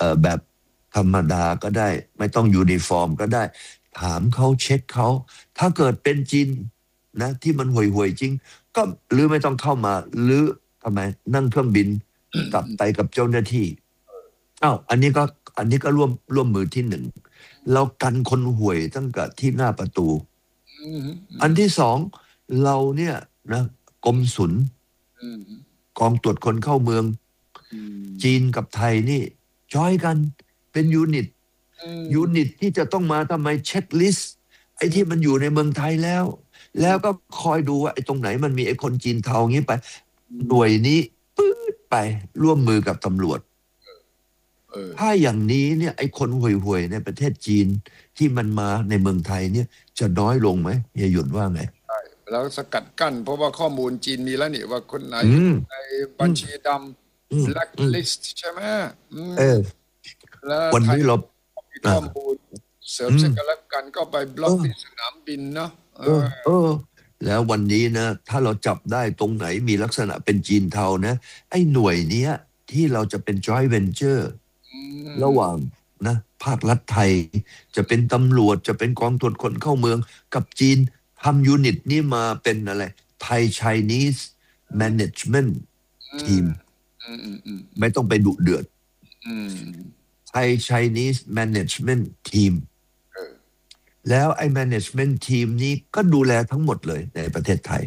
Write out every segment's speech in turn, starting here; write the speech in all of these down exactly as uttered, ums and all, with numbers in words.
ออแบบธรรมดาก็ได้ไม่ต้องยูนิฟอร์มก็ได้ถามเขาเช็คเขาถ้าเกิดเป็นจริงนะที่มันห่วยห่วยจริงก็หรือไม่ต้องเข้ามาหรือทำไมนั่งเครื่องบินกลับไปกับเจ้าหน้าที่อ้าวอันนี้ก็อันนี้ก็ร่วมร่วมมือที่หนึ่งเรากันคนห่วยตั้งแต่ที่หน้าประตูอันที่สองเราเนี่ยนะกรมศุลกองตรวจคนเข้าเมืองจีนกับไทยนี่จอยกันเป็นยูนิตยูนิตที่จะต้องมาทำไมเช็คลิสต์ไอ้ที่มันอยู่ในเมืองไทยแล้ว แล้วก็คอยดูว่าไอ้ตรงไหนมันมีไอ้คนจีนเทาอย่างนี้ไปหน่วยนี้ปื๊ดไปร่วมมือกับตำรวจถ้าอย่างนี้เนี่ยไอ้คนห่วยๆในประเทศจีนที่มันมาในเมืองไทยเนี่ยจะน้อยลงไหมเฮียหยุ่นว่าไงแล้วสกัดกั้นเพราะว่าข้อมูลจีนมีแล้วนี่ว่าคนไหนในบัญชีดำ blacklist ใช่ไหมเออแล้ววันนี้เราข้อมูลเสริมซึ่งกันและกันก็ไปบล็อกที่สนามบินเนาะเออเออแล้ววันนี้นะถ้าเราจับได้ตรงไหนมีลักษณะเป็นจีนเทานะไอ้หน่วยเนี้ยที่เราจะเป็น joint venture ระหว่างนะภาครัฐไทยจะเป็นตำรวจจะเป็นกองตรวจคนเข้าเมืองกับจีนทำยูนิตนี้มาเป็นอะไรไทย Chinese Management Team ไม่ต้องไปดุเดือดไทย Chinese Management Team แล้วไอ้ Management Team นี้ก็ดูแลทั้งหมดเลยในประเทศไทย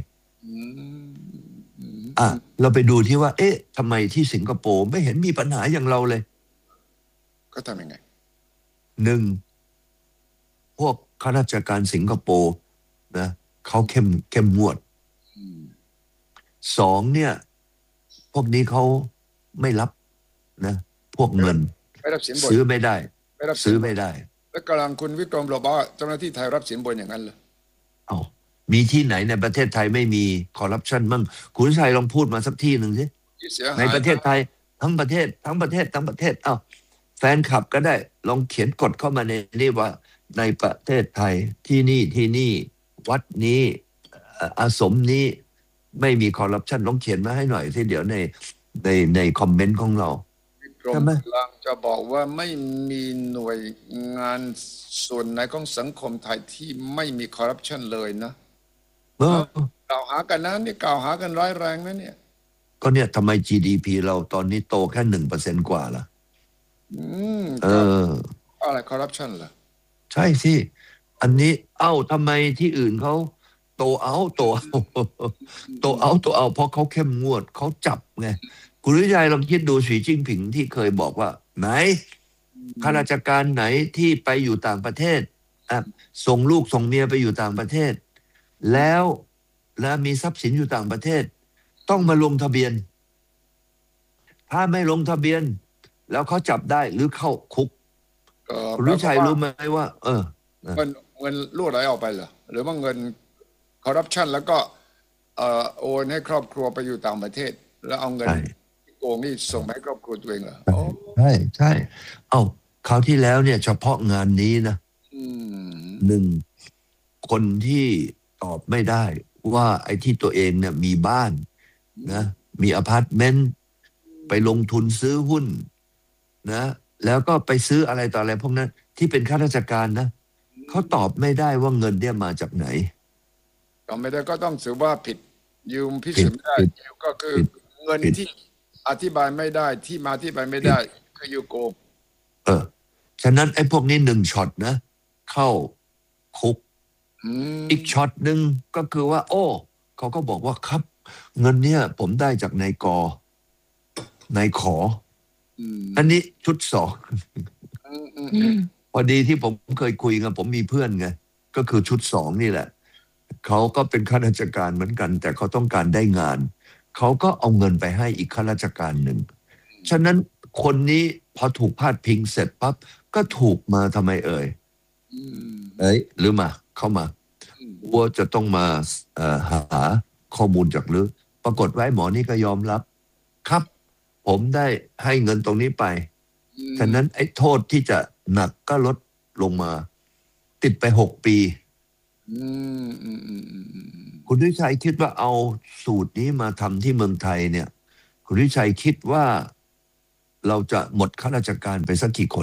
อ่ะเราไปดูที่ว่าเอ๊ะทำไมที่สิงคโปร์ไม่เห็นมีปัญหาอย่างเราเลยก็ทำยังไงหนึ่งพวกข้าราชการสิงคโปร์นะเขาเข้มเข้มงวดสองเนี่ยพวกนี้เขาไม่รับนะพวกเงินซื้อไม่ได้ซื้อไม่ได้แล้วกำลังคุณวิกรมบอกว่าเจ้าหน้าที่ไทยรับสินบนอย่างนั้นเหรอเอามีที่ไหนในประเทศไทยไม่มีคอร์รัปชันมั่งคุณชัยลองพูดมาสักที่หนึ่งสิในประเทศไทยทั้งประเทศทั้งประเทศทั้งประเทศเอ้าแฟนคลับก็ได้ลองเขียนกฎเข้ามาในนี้ว่าในประเทศไทยที่นี่ที่นี่วัดนี้อาสมนี้ไม่มีคอร์รัปชันลองเขียนมาให้หน่อยสิเดี๋ยวในในในคอมเมนต์ของเรากรมกำลังจะบอกว่าไม่มีหน่วยงานส่วนไหนของสังคมไทยที่ไม่มีคอร์รัปชันเลยนะกล่าวหากันนะนี่กล่าวหากันร้ายแรงนะเนี่ยก็เนี่ยทำไม จี ดี พี เราตอนนี้โตแค่หนึ่งเปอร์เซ็นต์กว่าล่ะเอออะไรคอร์รัปชันล่ะใช่สิอันนี้เอ้าทำไมที่อื่นเขาโตเอาโตเอาโตเอาโตเอาเพราะเขาเข้มงวดเขาจับไงคุณวิชัยลองคิดดูสีจิ้งผิงที่เคยบอกว่าไหนข้าราชการไหนที่ไปอยู่ต่างประเทศอ่ะส่งลูกส่งเมียไปอยู่ต่างประเทศแล้วแล้วมีทรัพย์สินอยู่ต่างประเทศต้องมาลงทะเบียนถ้าไม่ลงทะเบียนแล้วเขาจับได้หรือเข้าคุกคุณวิชัยรู้ไหมว่าเออเงินเงินรั่วไหลออกไปเหรอหรือว่าเงินคอร์รัปชันแล้วก็เอ่อโอนให้ครอบครัวไปอยู่ต่างประเทศแล้วเอาเงินโกงนี่ส่งไปให้ครอบครัวตัวเองเหรอใช่ใช่เอ้าคราวที่แล้วเนี่ยเฉพาะงานนี้นะหนึ่งคนที่ตอบไม่ได้ว่าไอ้ที่ตัวเองเนี่ยมีบ้านนะมีอพาร์ตเมนต์ไปลงทุนซื้อหุ้นนะแล้วก็ไปซื้ออะไรต่ออะไรพวกนั้นที่เป็นข้าราชการนะเขาตอบไม่ได้ว่าเงินเนี่ยมาจากไหนตอบไม่ได้ก็ต้องถือว่าผิดยืมพิสูจน์ได้ก็คือเงินที่อธิบายไม่ได้ที่มาที่ไปไม่ได้คือยูโกเออฉะนั้นไอ้พวกนี้หนึ่งช็อตนะเข้าคุกอีกช็อตหนึ่งก็คือว่าโอ้เขาก็บอกว่าครับเงินเนี่ยผมได้จากนายกนายขออันนี้ชุดสองพอดีที่ผมเคยคุยกันผมมีเพื่อนไงก็คือชุดสองนี่แหละเขาก็เป็นข้าราชการเหมือนกันแต่เขาต้องการได้งานเขาก็เอาเงินไปให้อีกข้าราชการหนึ่งฉะนั้นคนนี้พอถูกพาดพิงเสร็จปั๊บก็ถูกมาทำไมเอ่ยเอ้ยหรือมาเข้ามาว่าจะต้องมาหาข้อมูลจากหรือปรากฏว่าหมอนี่ก็ยอมรับครับผมได้ให้เงินตรงนี้ไปฉะนั้นไอ้โทษที่จะหนักก็ลดลงมาติดไปหกปีคุณวิชัยคิดว่าเอาสูตรนี้มาทำที่เมืองไทยเนี่ยคุณวิชัยคิดว่าเราจะหมดข้าราชการไปสักกี่คน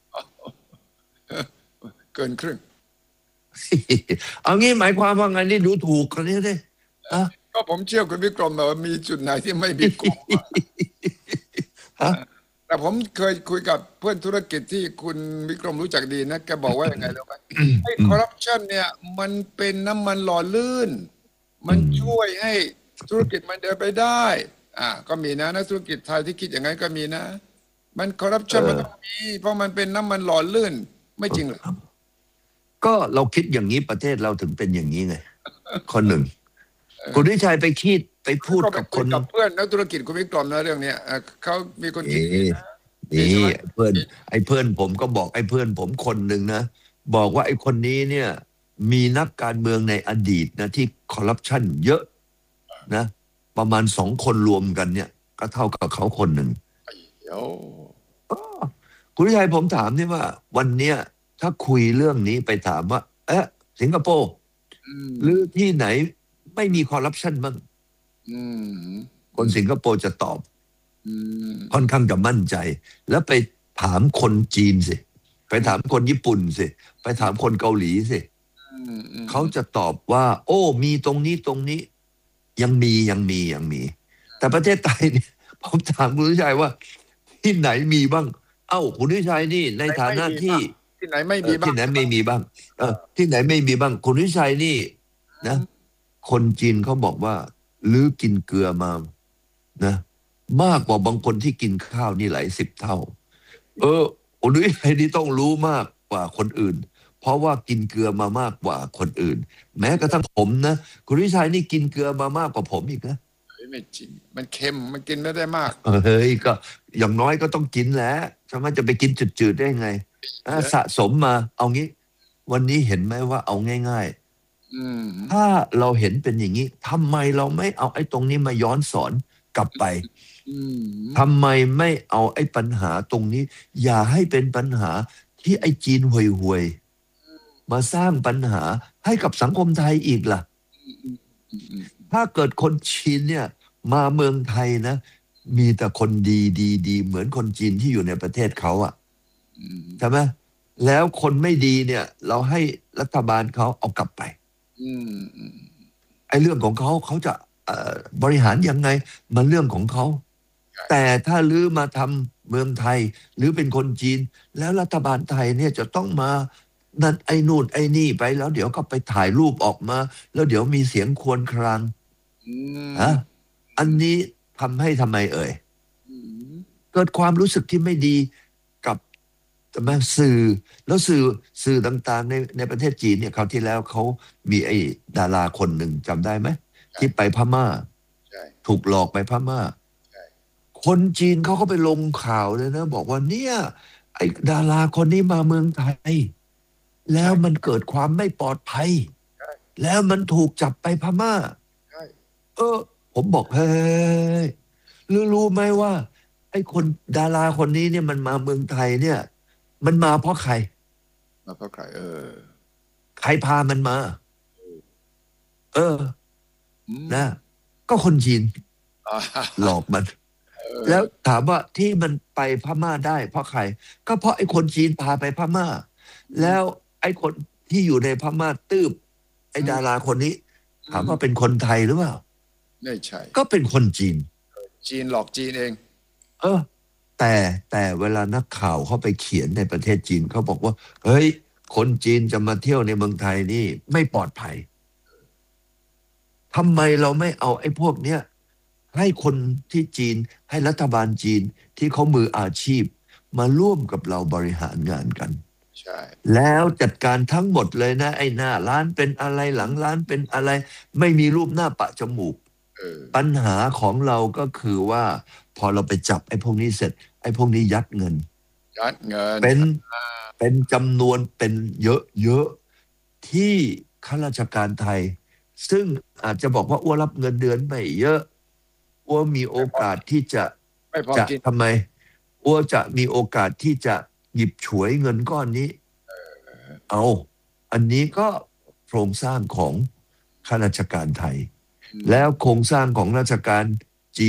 เกินครึ่งเอางี้หมายความว่าไงนี่ดูถูกกันนี่ดิอะก็ผมเชื่อคุณวิกรมว่ามีจุดไหนที่ไม่มีโกงฮะแต่ผมเคยคุยกับเพื่อนธุรกิจที่คุณวิกรมรู้จักดีนะแกบอกว่ายังไงรู้ไหมไอ้คอร์รัปชันเนี่ยมันเป็นน้ำมันหล่อลื่น มันช่วยให้ธุรกิจมันเดินไปได้อ่าก็มีนะนักธุรกิจไทยที่คิดอย่างนั้นก็มีนะ มันคอร์รัปชันมันต้องมีเพราะมันเป็นน้ำมันหล่อลื่น ไม่จริงเหรอก็เราคิดอย่างนี้ประเทศเราถึงเป็นอย่างนี้ไงคนหนึ่งคุณวิชัยไปคิดไปพูดก็ไปกับคุคยนกับเพื่อนนักธุรกิจคุณวิกรมนะเรื่องเนี้ยเอ่อเขามีคนคิดนี่ดีนะนี่เพื่อนไอ้เพื่อนผมก็บอกไอ้เพื่อนผมคนหนึ่งนะบอกว่าไอ้คนนี้เนี่ยมีนักการเมืองในอดีตนะที่คอร์รัปชันเยอะนะประมาณสองคนรวมกันเนี่ยก็เท่ากับเขาคนหนึ่งเดี๋ยวคุณวิชัยผมถามนี่ว่า วันเนี้ยถ้าคุยเรื่องนี้ไปถามว่า เอ๊ะสิงคโปร์อืมหรือที่ไหนไม่มีคอร์รัปชันบ้างอืมคนสิงคโปร์จะตอบอืมค่อนข้างจะมั่นใจ แล้วไปถามคนจีนสิ ไปถามคนญี่ปุ่นสิ ไปถามคนเกาหลีสิอืมอืมเขาจะตอบว่า โอ้ มีตรงนี้ตรงนี้ ยังมียังมียังมี แต่ประเทศไทยเนี่ย ผมถามคุณวิชัยว่า ที่ไหนมีบ้าง เอ้าคุณวิชัยนี่ในฐานะที่ที่ไหนไม่เอมีอบ้างที่ไหนไม่มีบ้าง เออที่ไหนไม่มีบ้าง คุณวิชัยนี่นะ คนจีนเขาบอกว่าลื้อกินเกลือมานะ มากกว่าบางคนที่กินข้าวนี่หลายสิบเท่า เออคุณวิชัยนี่ต้องรู้มากกว่าคนอื่น เพราะว่ากินเกลือมามากกว่าคนอื่น แม้กระทั่งผมนะคุณวิชัยนี่กินเกลือมามากกว่าผมอีกนะเฮ้ยไม่จริง มันเค็มมันกินไม่ได้มากเฮ้ยก็อย่างน้อยก็ต้องกินแหล้วจะไม่จะไปกินจืดๆได้ไงอ่ะสะสมมา เอางี้ วันนี้เห็นไหมว่าเอาง่ายอืมๆ ถ้าเราเห็นเป็นอย่างนี้ทำไมเราไม่เอาไอ้ตรงนี้มาย้อนสอนกลับไปอืมทำไมไม่เอาไอ้ปัญหาตรงนี้ อย่าให้เป็นปัญหาที่ไอ้จีนห่วยๆมาสร้างปัญหาให้กับสังคมไทยอีกล่ะอืมอืมถ้าเกิดคนจีนเนี่ย มาเมืองไทยนะ มีแต่คนดีดีดีเหมือนคนจีนที่อยู่ในประเทศเขาอะอืมใช่ไหมแล้วคนไม่ดีเนี่ย เราให้รัฐบาลเขาเอากลับไปอืมอืมไอ้เรื่องของเขาเขาจะเอ่อบริหารยังไงมันเรื่องของเขา แต่ถ้าลื้อมาทำเมืองไทย หรือเป็นคนจีน แล้วรัฐบาลไทยเนี่ยจะต้องมานั่นไอ้นู่นไอ้นี่ไปแล้วเดี๋ยวก็ไปถ่ายรูปออกมา แล้วเดี๋ยวมีเสียงครวญครางอืมฮะอันนี้ทำให้ทำไมเอ่ยอืมเกิดความรู้สึกที่ไม่ดีกับแต่มาสื่อ แล้วสื่อสื่อต่างๆในในประเทศจีนเนี่ยคราวที่แล้วเขามีไอ้ดาราคนหนึ่งจำได้ไหมที่ไปพม่าใช่ถูกหลอกไปพม่าใช่คนจีนเขาก็ไปลงข่าวเลยนะ บอกว่าเนี่ย ไอ้ดาราคนนี้มาเมืองไทย แล้วมันเกิดความไม่ปลอดภัยใช่แล้วมันถูกจับไปพม่าใช่เออ ผมบอกเฮ้ยรู้รู้ไหมว่า ไอ้คนดาราคนนี้เนี่ยมันมาเมืองไทยเนี่ย มันมาเพราะใครมาเพราะใครเออใครพามันมา เอออืมนะ ก็คนจีนอ่าหลอกมันเออแล้วถามว่าที่มันไปพม่าได้ เพราะใคร ก็เพราะไอ้คนจีนพาไปพม่า แล้วไอ้คนที่อยู่ในพม่าตืบไอ้ดาราคนนี้ ถามว่าเป็นคนไทยหรือเปล่าไม่ใช่ก็เป็นคนจีนจีนหลอกจีนเองเออ แต่แต่เวลานักข่าวเขาไปเขียนในประเทศจีนเขาบอกว่า เฮ้ย คนจีนจะมาเที่ยวในเมืองไทยนี่ไม่ปลอดภัยทำไมเราไม่เอาไอ้พวกเนี้ยให้คนที่จีน ให้รัฐบาลจีนที่เขามืออาชีพ มาร่วมกับเราบริหารงานกันใช่แล้วจัดการทั้งหมดเลยนะ ไอ้หน้าร้านเป็นอะไรหลังร้านเป็นอะไร ไม่มีรูปหน้าปะจมูกเออปัญหาของเราก็คือว่า พอเราไปจับไอ้พวกนี้เสร็จ ไอ้พวกนี้ยัดเงินยัดเงินเป็นเป็นจำนวนเป็นเยอะๆที่ข้าราชการไทย ซึ่งอาจจะบอกว่าอ้วรับเงินเดือนไม่เยอะอ้วมีโอกาสที่จะไม่พอจะกินทำไมอ้วจะมีโอกาสที่จะหยิบฉวยเงินก้อนนี้ เอา อันนี้ก็โครงสร้างของข้าราชการไทยอืมแล้วโครงสร้างของราชการจีน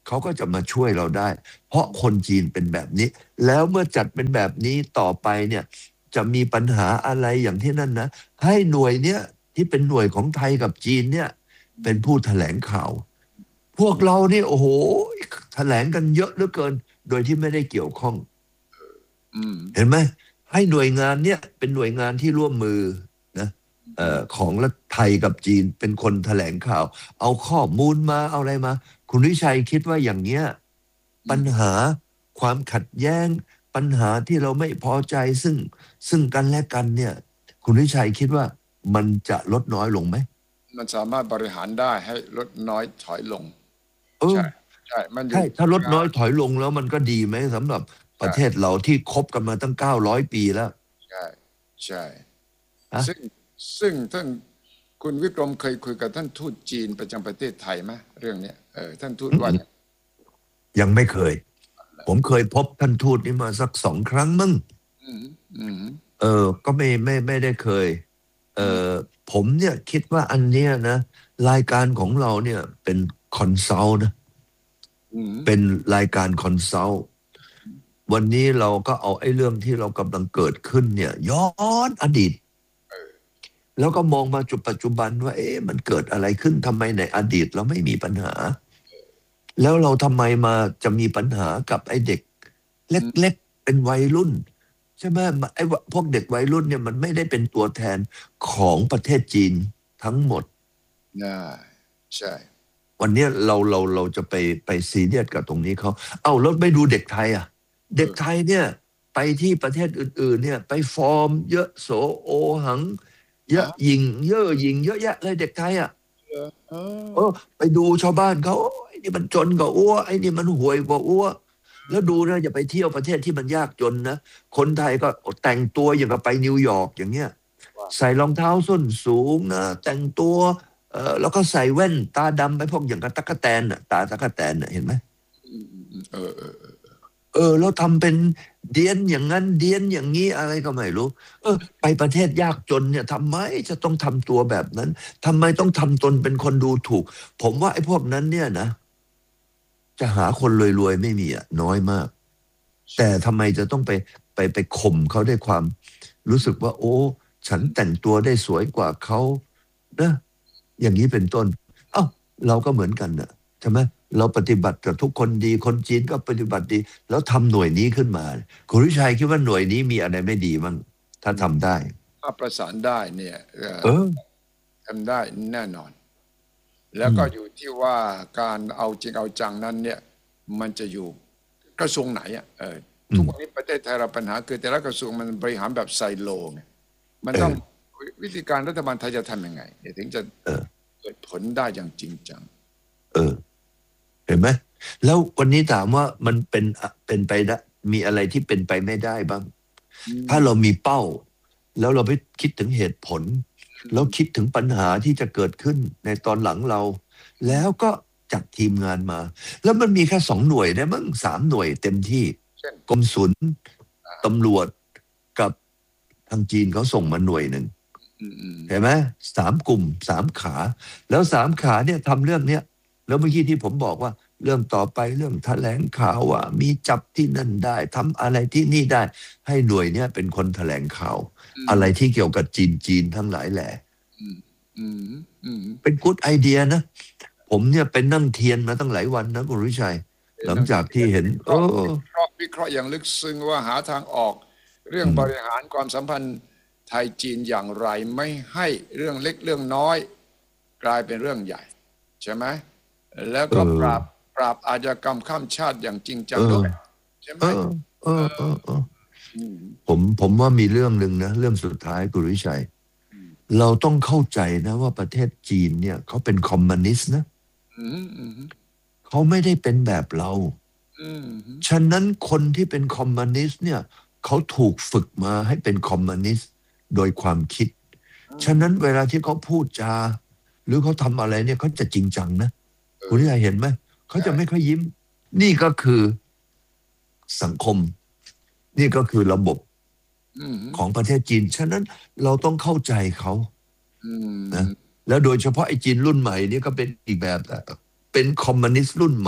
เขาก็จะมาช่วยเราได้ เพราะคนจีนเป็นแบบนี้ แล้วเมื่อจัดเป็นแบบนี้ต่อไปเนี่ยจะมีปัญหาอะไรอย่างที่นั่นนะให้หน่วยเนี้ยที่เป็นหน่วยของไทยกับจีนเนี่ยเป็นผู้แถลงข่าว พวกเรานี่โอ้โหแถลงกันเยอะเหลือเกิน โดยที่ไม่ได้เกี่ยวข้องอืมเห็นไหมให้หน่วยงานเนี่ยเป็นหน่วยงานที่ร่วมมือนะเอ่อของรัฐไทยกับจีนเป็นคนแถลงข่าว เอาข้อมูลมาเอาอะไรมา คุณวิชัยคิดว่าอย่างเนี้ยปัญหาความขัดแย้ง ปัญหาที่เราไม่พอใจซึ่งซึ่งกันและกันเนี่ย คุณวิชัยคิดว่ามันจะลดน้อยลงไหมมันสามารถบริหารได้ให้ลดน้อยถอยลงเออใช่ใช่มันอยู่ใช่ถ้าลดน้อยที่ถอยลงแล้วมันก็ดีไหมสำหรับประใช่เทศเราที่คบกันมาตั้งเก้าร้อยปีแล้วใช่ใช่ฮะซึ่งซึ่งท่านคุณวิกรมเคยคุยกับท่านทูตจีนประจำประเทศไทยไหมเรื่องเนี้ยเออท่านทูตว่ายังไม่เคย ผมเคยพบท่านทูตนี่มาสักสองครั้งมั้งอืมอืมเออ ก็ไม่ไม่ไม่ได้เคย เออผมเนี่ยคิดว่าอันเนี้ยนะ รายการของเราเนี่ยเป็นคอนซัลท์นะอืมเป็นรายการคอนซัลท์วันนี้เราก็เอาไอ้เรื่องที่เรากำลังเกิดขึ้นเนี่ย ย้อนอดีต แล้วก็มองมาจุดปัจจุบันว่า เอ๊ะมันเกิดอะไรขึ้นทำไมในอดีตเราไม่มีปัญหา แล้วเราทำไมมาจะมีปัญหากับไอ้เด็ก เล็กๆเป็นวัยรุ่น ใช่ไหมไอ้พวกเด็กวัยรุ่นเนี่ยมันไม่ได้เป็นตัวแทนของประเทศจีนทั้งหมดน่าใช่วันนี้เราเราเราจะไปไปซีเรียสกับตรงนี้เขาเอ้าแล้วไม่ดูเด็กไทยอ่ะ เด็กไทยเนี่ย ไปที่ประเทศอื่น ๆ เนี่ย ไปฟอร์ม เยอะโสโอหัง เยอะหยิง เยอะหยิง เยอะแยะเลยเด็กไทยอ่ะเออเออ ไปดูชาวบ้านเขาไอ้นี่มันจนกว่าอ้วไอ้นี่มันห่วยกว่าอ้วแล้วดูนะอย่าไปเที่ยวประเทศที่มันยากจนนะคนไทยก็แต่งตัวอย่างกับไปนิวยอร์กอย่างเงี้ย ใส่รองเท้าส้นสูงนะแต่งตัวเออแล้วก็ใส่แว่นตาดำไปพวกอย่างกับตั๊กแตนน่ะตาตั๊กแตนน่ะเห็นไหมเออเออเออเออแล้วทำเป็นเดียนอย่างนั้นเดียนอย่างนี้อะไรก็ไม่รู้ เออ ไปประเทศยากจนเนี่ยทำไมจะต้องทำตัวแบบนั้นทำไมต้องทำตนเป็นคนดูถูก ผมว่าไอ้พวกนั้นเนี่ยนะ จะหาคนรวยๆไม่มีอ่ะน้อยมาก แต่ทำไมจะต้องไปไปไปข่มเขาด้วยความ รู้สึกว่า โอ้ ฉันแต่งตัวได้สวยกว่าเขานะอย่างนี้เป็นต้น เอ้าเราก็เหมือนกันน่ะใช่ไหมเราปฏิบัติกับทุกคนดีคนจีนก็ปฏิบัติดี แล้วทำหน่วยนี้ขึ้นมา คุณวิชัยคิดว่าหน่วยนี้มีอะไรไม่ดีมั้งถ้าทำได้ถ้าประสานได้เนี่ยเออเออทำได้แน่นอน แล้วก็อยู่ที่ว่าการเอาจริงเอาจังนั้นเนี่ยมันจะอยู่กระทรวงไหนอ่ะเออทุกวันนี้ประเทศไทยเราปัญหาคือแต่ละกระทรวงมันบริหารแบบไซโลไงมันต้องวิธีการรัฐบาลไทยจะทำยังไงเนี่ยถึงจะเออเกิดผลได้อย่างจริงจังเออ เห็นไหมแล้ววันนี้ถามว่ามันเป็นอะเป็นไปได้มีอะไรที่เป็นไปไม่ได้บ้าง ถ้าเรามีเป้า แล้วเราไปคิดถึงเหตุผล แล้วคิดถึงปัญหาที่จะเกิดขึ้นในตอนหลังเรา แล้วก็จัดทีมงานมา แล้วมันมีแค่สองหน่วยได้มั้งสามหน่วยเต็มที่เช่นกรมศุลตำรวจกับทางจีนเขาส่งมาหน่วยหนึ่งอืมอืมเห็นไหมสามกลุ่มสามขา แล้วสามขาเนี่ยทำเรื่องเนี้ยแล้วเมื่อกี้ที่ผมบอกว่า เรื่องต่อไปเรื่องแถลงข่าวว่า มีจับที่นั่นได้ทำอะไรที่นี่ได้ ให้หน่วยเนี้ยเป็นคนแถลงข่าว อะไรที่เกี่ยวกับจีนจีนทั้งหลายแหละอืมอืมอืมเป็นกู๊ดไอเดียนะ ผมเนี่ยเป็นนั่งเทียนมาตั้งหลายวันนะคุณวิชัย หลังจากที่เห็นวิเอเคราะห์อวิเคราะห์วิเคราะห์อย่างลึกซึ้งว่าหาทางออก เรื่องอืมบริหารความสัมพันธ์ไทยจีนอย่างไรไม่ให้เรื่องเล็กเรื่องน้อย กลายเป็นเรื่องใหญ่ ใช่ไหมแล้วก็เออปราบปราบอาชญากรรมข้ามชาติอย่างจริงจังเออด้วยใช่ไหมเออเออเออเออมผมผมว่ามีเรื่องหนึ่งนะ เรื่องสุดท้ายคุณวิชัย เราต้องเข้าใจนะว่าประเทศจีนเนี่ยเขาเป็นคอมมิวนิสต์นะอืมอืมเขาไม่ได้เป็นแบบเราอืมฉะนั้นคนที่เป็นคอมมิวนิสต์เนี่ยเขาถูกฝึกมาให้เป็นคอมมิวนิสต์โดยความคิด ฉะนั้นเวลาที่เขาพูดจา หรือเขาทำอะไรเนี่ยเขาจะจริงจังนะคุณวิชัยเห็นไหมเขาจะไม่ค่อยยิ้ม นี่ก็คือสังคม นี่ก็คือระบบอืมของประเทศจีน ฉะนั้นเราต้องเข้าใจเขาอืมนะแล้วโดยเฉพาะไอ้จีนรุ่นใหม่นี่ก็เป็นอีกแบบนะเป็นคอมมิวนิสต์รุ่นใหม่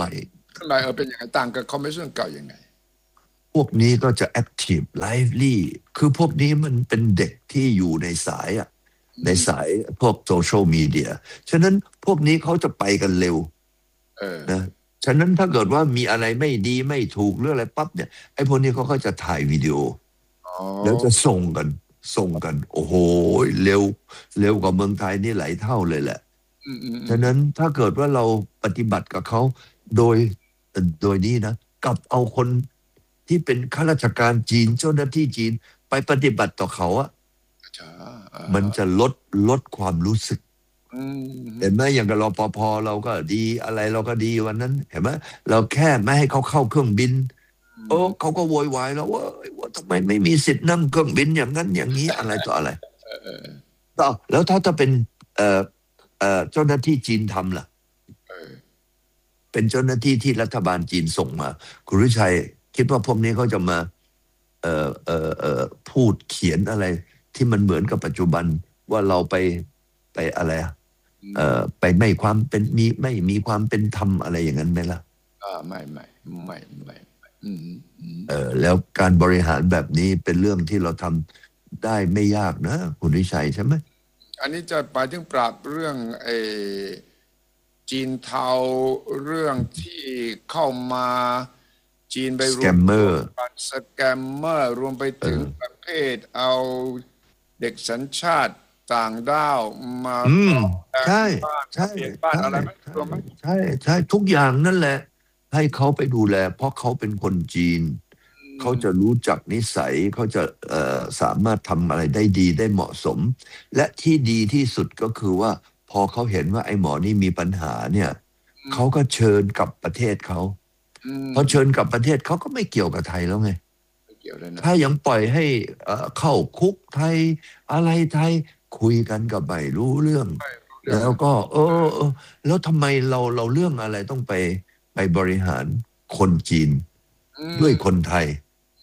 ข้างในเออเป็นยังไงต่างกับคอมมิชชั่นเก่ายังไงพวกนี้ก็จะ active lively คือพวกนี้มันเป็นเด็กที่อยู่ในสายอะในสายพวกโซเชียลมีเดียฉะนั้นพวกนี้เขาจะไปกันเร็วนะฉะนั้นถ้าเกิดว่ามีอะไรไม่ดีไม่ถูกหรืออะไรปั๊บเนี่ยไอ้พวกนี้เขาก็จะถ่ายวิดีโอแล้วจะส่งกันส่งกันโอ้โหเร็วเร็วกว่าเมืองไทยนี่หลายเท่าเลยแหละฉะนั้นถ้าเกิดว่าเราปฏิบัติกับเขาโดยโดยนี้นะกับเอาคนที่เป็นข้าราชการจีนเจ้าหน้าที่จีนไปปฏิบัติต่อเขาอะมันจะลดลดความรู้สึกเห็นไหมอย่างกับรปภเราก็ดีอะไรเราก็ดีวันนั้นเห็นไหมเราแค่ไม่ให้เขาเข้าเครื่องบินโอ้เขาก็โวยวายแล้วว่าว่าทำไมไม่มีสิทธิ์นั่งเครื่องบินอย่างนั้นอย่างนี้อะไรต่ออะไรต่อแล้วถ้าจะเป็นเอ่อเอ่อเจ้าหน้าที่จีนทำล่ะเป็นเจ้าหน้าที่ที่รัฐบาลจีนส่งมาคุณวิชัยคิดว่าพวกนี้เขาจะมาเอ่อเอ่อเอ่อพูดเขียนอะไรที่มันเหมือนกับปัจจุบันว่าเราไปไปอะไรเอ่อไปไม่ความเป็นมีไม่มีความเป็นธรรมอะไรอย่างนั้นไหมล่ะอ่าไม่ไม่ไม่ไม่เออแล้วการบริหารแบบนี้เป็นเรื่องที่เราทำได้ไม่ยากนะคุณวิชัยใช่ไหมอันนี้จะไปถึงปราบเรื่องไอ้จีนเทาเรื่องที่เข้ามาจีนไปรวมกันสแกมเมอร์รวมไปถึงประเภทเอาเด็กสัญชาติต่างด้าวมาใช่ใช่บ้านอะไรไหมรวมไหมใช่ใช่ทุกอย่างนั่นแหละให้เขาไปดูแลเพราะเขาเป็นคนจีนเขาจะรู้จักนิสัยเขาจะเอ่อสามารถทำอะไรได้ดีได้เหมาะสมและที่ดีที่สุดก็คือว่าพอเขาเห็นว่าไอ้หมอนี่มีปัญหาเนี่ยเขาก็เชิญกลับประเทศเขาพอเชิญกลับประเทศเขาก็ไม่เกี่ยวกับไทยแล้วไงถ้ายังปล่อยให้เข้าคุกไทยอะไรไทยคุยกันกับไม่รู้เรื่องแล้วก็เออแล้วทำไมเราเราเรื่องอะไรต้องไปไปบริหารคนจีนด้วยคนไทย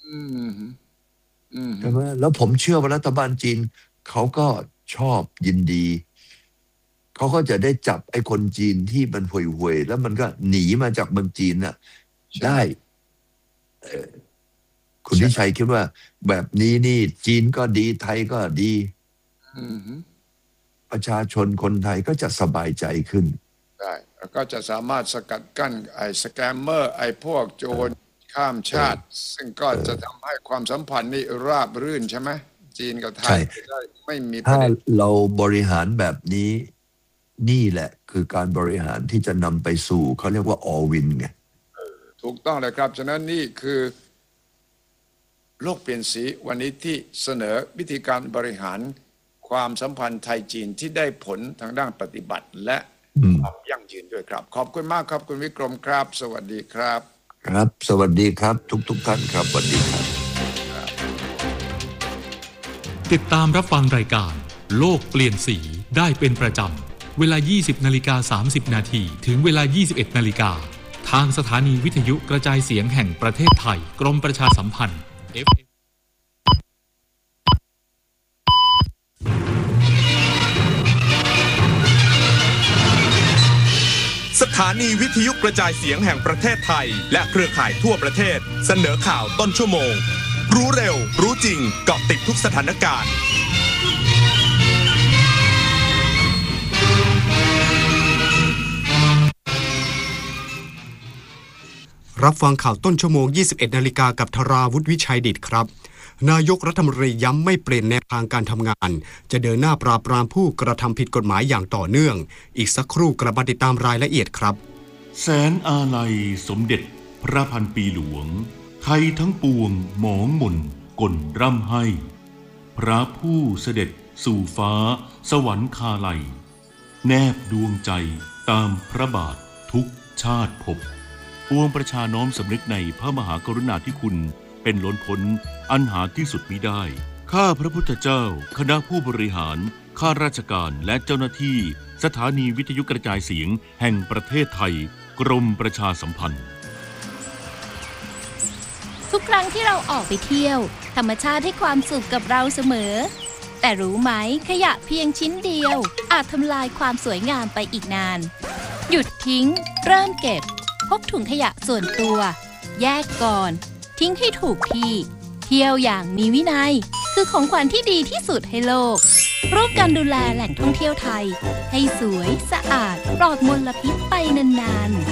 ใช่ไหมแล้วผมเชื่อว่ารัฐบาลจีนเขาก็ชอบยินดีเขาก็จะได้จับไอ้คนจีนที่มันห่วยๆแล้วมันก็หนีมาจากเมืองจีนน่ะได้คุณนิชัยคิดว่าแบบนี้นี่จีนก็ดีไทยก็ดีประชาชนคนไทยก็จะสบายใจขึ้นได้แล้วก็จะสามารถสกัดกั้นไอ้สแกมเมอร์ไอ้พวกโจรข้ามชาติซึ่งก็จะทำให้ความสัมพันธ์นี่ราบรื่นใช่ไหมจีนกับไทยไม่มีถ้าเราบริหารแบบนี้นี่แหละคือการบริหารที่จะนำไปสู่เขาเรียกว่า all win ไงถูกต้องเลยครับฉะนั้นนี่คือโลกเปลี่ยนสีวันนี้ที่เสนอวิธีการบริหารความสัมพันธ์ไทยจีนที่ได้ผลทางด้านปฏิบัติและความยั่งยืนด้วยครับขอบคุณมากครับคุณวิกรมครับสวัสดีครับครับสวัสดีครับทุกทุกท่านครับสวัสดีครับติดตามรับฟังรายการโลกเปลี่ยนสีได้เป็นประจำเวลา ยี่สิบนาฬิกาสามสิบนาทีถึงเวลา ยี่สิบเอ็ดนาฬิกาทางสถานีวิทยุกระจายเสียงแห่งประเทศไทยกรมประชาสัมพันธ์ เอฟ เอ็มสถานีวิทยุกระจายเสียงแห่งประเทศไทยและเครือข่ายทั่วประเทศเสนอข่าวต้นชั่วโมงรู้เร็วรู้จริงเกาะติดทุกสถานการณ์รับฟังข่าวต้นชั่วโมง ยี่สิบเอ็ดนาฬิกากับธราวุฒิวิชัยดิษฐ์ครับนายกรัฐมนตรีย้ำไม่เปลี่ยนแนวทางการทำงานจะเดินหน้าปราบปรามผู้กระทำผิดกฎหมายอย่างต่อเนื่องอีกสักครู่กลับมาติดตามรายละเอียดครับแสนอาลัยสมเด็จพระพันปีหลวงไทยทั้งปวงหมองหม่นก่นร่ำให้พระผู้เสด็จสู่ฟ้าสวรรคาลัยแนบดวงใจตามพระบาททุกชาติภพปวงประชาน้อมสำนึกในพระมหากรุณาธิคุณเป็นล้นพ้นอันหาที่สุดมิได้ข้าพระพุทธเจ้าคณะผู้บริหารข้าราชการและเจ้าหน้าที่สถานีวิทยุกระจายเสียงแห่งประเทศไทยกรมประชาสัมพันธ์ทุกครั้งที่เราออกไปเที่ยวธรรมชาติให้ความสุขกับเราเสมอแต่รู้ไหมขยะเพียงชิ้นเดียวอาจทำลายความสวยงามไปอีกนานหยุดทิ้งเริ่มเก็บพกถุงขยะส่วนตัวแยกก่อนทิ้งให้ถูกที่เที่ยวอย่างมีวินัยคือของขวัญที่ดีที่สุดให้โลกร่วมกันดูแลแหล่งท่องเที่ยวไทยให้สวยสะอาดปลอดมลพิษไปนานๆ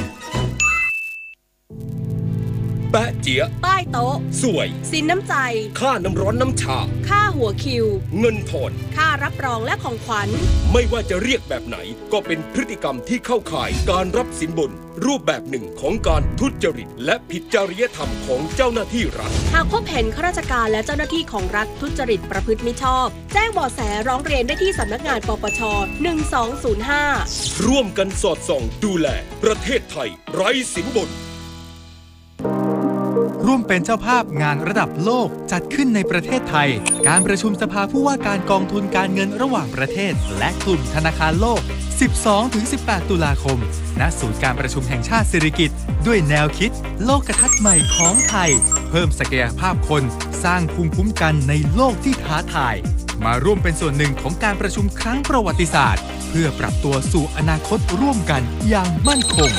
แปะเจี๊ยะใต้โต๊ะสวยสินน้ำใจค่าน้ำร้อนน้ำชาค่าหัวคิวเงินทอนค่ารับรองและของขวัญไม่ว่าจะเรียกแบบไหนก็เป็นพฤติกรรมที่เข้าข่ายการรับสินบนรูปแบบหนึ่งของการทุจริตและผิดจริยธรรมของเจ้าหน้าที่รัฐหากพบเห็นข้าราชการและเจ้าหน้าที่ของรัฐทุจริตประพฤติมิชอบแจ้งเบาะแสร้องเรียนได้ที่สำนักงานปปชหนึ่งสองศูนย์ห้าร่วมกันสอดส่องดูแลประเทศไทยไร้สินบนร่วมเป็นเจ้าภาพงานระดับโลกจัดขึ้นในประเทศไทยการประชุมสภาผู้ว่าการกองทุนการเงินระหว่างประเทศและกลุ่มธนาคารโลก สิบสองถึงสิบแปด ตุลาคมณศูนย์การประชุมแห่งชาติสิริกิติ์ด้วยแนวคิดโลกทัศน์ใหม่ของไทยเพิ่มศักยภาพคนสร้างภูมิคุ้มกันในโลกที่ท้าทายมาร่วมเป็นส่วนหนึ่งของการประชุมครั้งประวัติศาสตร์เพื่อปรับตัวสู่อนาคตร่วมกันอย่างมั่นคง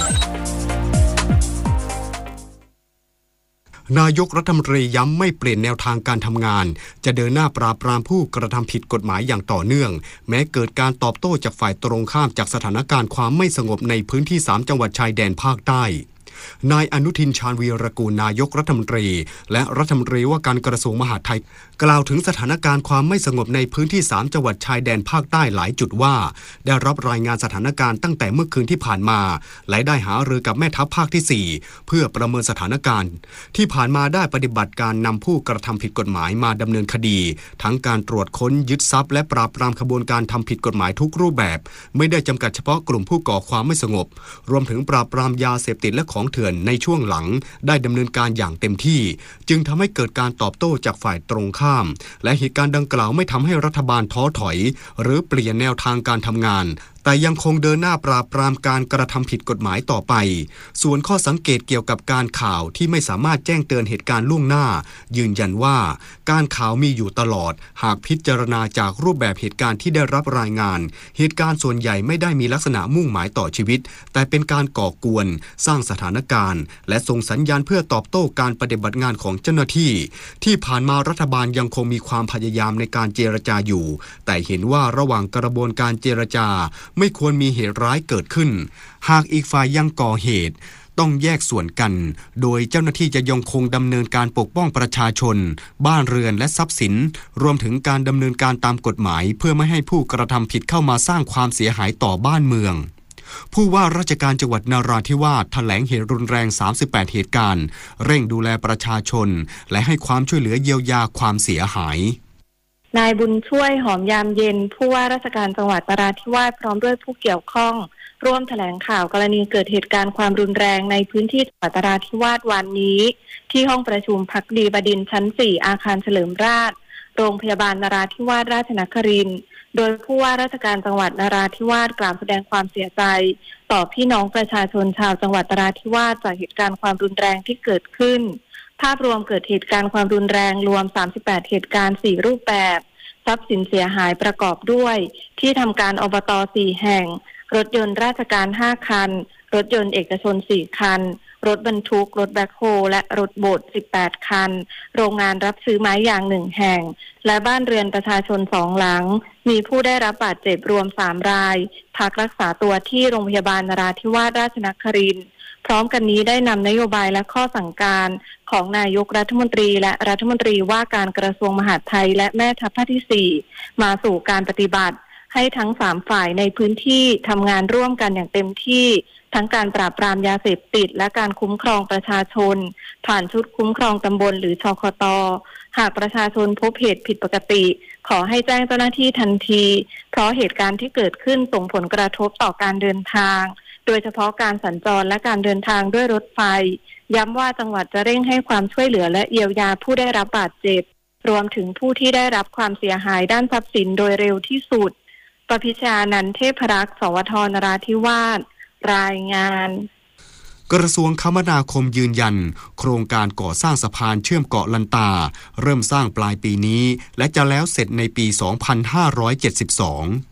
นายกรัฐมนตรีย้ำไม่เปลี่ยนแนวทางการทำงานจะเดินหน้าปราบปรามผู้กระทำผิดกฎหมายอย่างต่อเนื่องแม้เกิดการตอบโต้จากฝ่ายตรงข้ามจากสถานการณ์ความไม่สงบในพื้นที่สามจังหวัดชายแดนภาคใต้นายอนุทินชาญวีรกูลนายกรัฐมนตรีและรัฐมนตรีว่าการกระทรวงมหาดไทยกล่าวถึงสถานการณ์ความไม่สงบในพื้นที่สามจังหวัดชายแดนภาคใต้หลายจุดว่าได้รับรายงานสถานการณ์ตั้งแต่เมื่อคืนที่ผ่านมาและได้หารือกับแม่ทัพภาคที่สี่เพื่อประเมินสถานการณ์ที่ผ่านมาได้ปฏิบัติการนำผู้กระทำผิดกฎหมายมาดำเนินคดีทั้งการตรวจค้นยึดทรัพย์และปราบปรามขบวนการทำผิดกฎหมายทุกรูปแบบไม่ได้จำกัดเฉพาะกลุ่มผู้ก่อความไม่สงบรวมถึงปราบปรามยาเสพติดและของเถื่อนในช่วงหลังได้ดำเนินการอย่างเต็มที่จึงทำให้เกิดการตอบโต้จากฝ่ายตรงข้ามและเหตุการณ์ดังกล่าวไม่ทำให้รัฐบาลท้อถอยหรือเปลี่ยนแนวทางการทำงานแต่ยังคงเดินหน้าปราบปรามการกระทำผิดกฎหมายต่อไปส่วนข้อสังเกตเกี่ยวกับการข่าวที่ไม่สามารถแจ้งเตือนเหตุการณ์ล่วงหน้ายืนยันว่าการข่าวมีอยู่ตลอดหากพิจารณาจากรูปแบบเหตุการณ์ที่ได้รับรายงานเหตุการณ์ส่วนใหญ่ไม่ได้มีลักษณะมุ่งหมายต่อชีวิตแต่เป็นการก่อกวนสร้างสถานการณ์และส่งสัญญาณเพื่อตอบโต้การปฏิบัติงานของเจ้าหน้าที่ที่ผ่านมารัฐบาลยังคงมีความพยายามในการเจรจาอยู่แต่เห็นว่าระหว่างกระบวนการเจรจาไม่ควรมีเหตุร้ายเกิดขึ้นหากอีกฝ่ายยังก่อเหตุต้องแยกส่วนกันโดยเจ้าหน้าที่จะยังคงดำเนินการปกป้องประชาชนบ้านเรือนและทรัพย์สินรวมถึงการดำเนินการตามกฎหมายเพื่อไม่ให้ผู้กระทำผิดเข้ามาสร้างความเสียหายต่อบ้านเมืองผู้ว่าราชการจังหวัดนราธิวาสแถลงเหตุรุนแรงสามสิบแปดเหตุการณ์เร่งดูแลประชาชนและให้ความช่วยเหลือเยียวยาความเสียหายนายบุญช่วยหอมยามเย็นผู้ว่าราชการจังหวัดนราธิวาสพร้อมด้วยผู้เกี่ยวข้องร่วมแถลงข่าวกรณีเกิดเหตุการณ์ความรุนแรงในพื้นที่จังหวัดนราธิวาสวันนี้ที่ห้องประชุมภักดีบดินทร์ชั้นสี่อาคารเฉลิมราชโรงพยาบาลนราธิวาสราชนครินทร์โดยผู้ว่าราชการจังหวัดนราธิวาสกล่าวแสดงความเสียใจต่อพี่น้องประชาชนชาวจังหวัดนราธิวาสจากเหตุการณ์ความรุนแรงที่เกิดขึ้นภาพรวมเกิดเหตุการณ์ความรุนแรงรวมสามสิบแปดเหตุการณ์สี่รูปแบบทรัพย์สินเสียหายประกอบด้วยที่ทำการอบต.สี่แห่งรถยนต์ราชการห้าคันรถยนต์เอกชนสี่คันรถบรรทุกรถแบ็คโฮและรถโบดสิบแปดคันโรงงานรับซื้อไม้ยางหนึ่งแห่งและบ้านเรือนประชาชนสองหลังมีผู้ได้รับบาดเจ็บรวมสามรายพักรักษาตัวที่โรงพยาบาลนราธิวาสราชนครินทร์พร้อมกันนี้ได้นำนโยบายและข้อสั่งการของนายกรัฐมนตรีและรัฐมนตรีว่าการกระทรวงมหาดไทยและแม่ทัพภาคที่สี่มาสู่การปฏิบัติให้ทั้งสามฝ่ายในพื้นที่ทำงานร่วมกันอย่างเต็มที่ทั้งการปราบปรามยาเสพติดและการคุ้มครองประชาชนผ่านชุดคุ้มครองตำบลหรือชคต.หากประชาชนพบเหตุผิดปกติขอให้แจ้งเจ้าหน้าที่ทันทีเพราะเหตุการณ์ที่เกิดขึ้นส่งผลกระทบต่อการเดินทางโดยเฉพาะการสัญจรและการเดินทางด้วยรถไฟย้ำว่าจังหวัดจะเร่งให้ความช่วยเหลือและเยียวยาผู้ได้รับบาดเจ็บรวมถึงผู้ที่ได้รับความเสียหายด้านทรัพย์สินโดยเร็วที่สุดประพิชานันท์เทพรักษ์สวทนราธิวาสรายงานกระทรวงคมนาคมยืนยันโครงการก่อสร้างสะพานเชื่อมเกาะลันตาเริ่มสร้างปลายปีนี้และจะแล้วเสร็จในปี สองพันห้าร้อยเจ็ดสิบสอง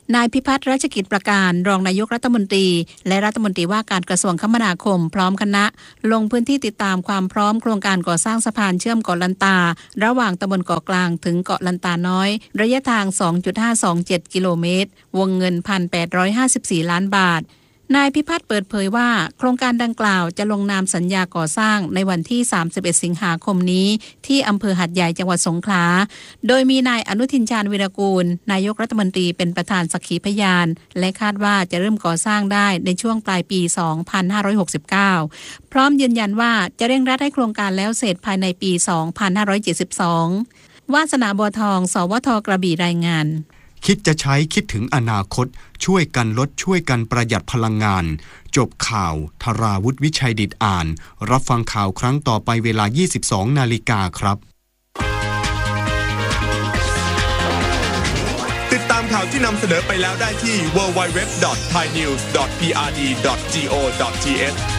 นายพิพัฒน์รัชกิจประการรองนายกรัฐมนตรีและรัฐมนตรีว่าการกระทรวงคมนาคมพร้อมคณะลงพื้นที่ติดตามความพร้อมโครงการก่อสร้างสะพานเชื่อมเกาะลันตาระหว่างตำบลเกาะกลางถึงเกาะลันตาน้อยระยะทาง สองจุดห้าสองเจ็ด กิโลเมตรวงเงิน หนึ่งพันแปดร้อยห้าสิบสี่ ล้านบาทนายพิพัฒน์เปิดเผยว่าโครงการดังกล่าวจะลงนามสัญญาก่อสร้างในวันที่สามสิบเอ็ดสิงหาคมนี้ที่อำเภอหัดใหญ่จังหวัดสงขลาโดยมีนายอนุทินชาญวีรกูลนายกรัฐมนตรีเป็นประธานสักขีพยานและคาดว่าจะเริ่มก่อสร้างได้ในช่วงปลายปี สองพันห้าร้อยหกสิบเก้า พร้อมยืนยันว่าจะเร่งรัดให้โครงการแล้วเสร็จภายในปี สองพันห้าร้อยเจ็ดสิบสอง วาสนาบัวทองสวทกระบี่รายงานคิดจะใช้คิดถึงอนาคตช่วยกันลดช่วยกันประหยัดพลังงานจบข่าวธราวุฒิวิชัยดิษฐ์อ่านรับฟังข่าวครั้งต่อไปเวลา ยี่สิบสองนาฬิกาครับติดตามข่าวที่นำเสนอไปแล้วได้ที่ ดับเบิลยู ดับเบิลยู ดับเบิลยู ดอท ไทยนิวส์ ดอท พี อาร์ ดี ดอท จี โอ ดอท ที เอช